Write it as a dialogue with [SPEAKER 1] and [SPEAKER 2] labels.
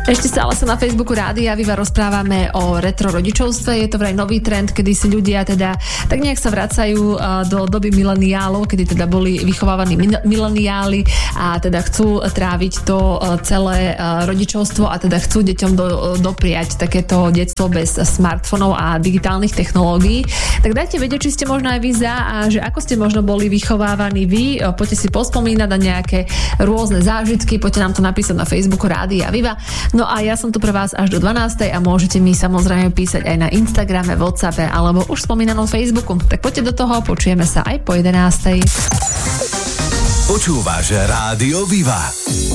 [SPEAKER 1] Ešte stále sa na Facebooku Rádia Viva rozprávame o retro rodičovstve. Je to vraj nový trend, kedy si ľudia teda tak nejak sa vracajú do doby mileniálov, kedy teda boli vychovávaní mileniáli a teda chcú tráviť to celé rodičovstvo a teda chcú deťom dopriať takéto detstvo bez smartfónov a digitálnych technológií. Tak dajte vedieť, či ste možno aj vy za a že ako ste možno boli vychovávaní vy. Poďte si pospomínať na nejaké rôzne zážitky, poďte nám to napísať na Facebooku Rádia Viva. No a ja som tu pre vás až do 12. a môžete mi samozrejme písať aj na Instagrame, WhatsAppe alebo už spomínanom Facebooku. Tak poďte do toho, počujeme sa aj po 11.
[SPEAKER 2] Počúvaš Rádio Viva.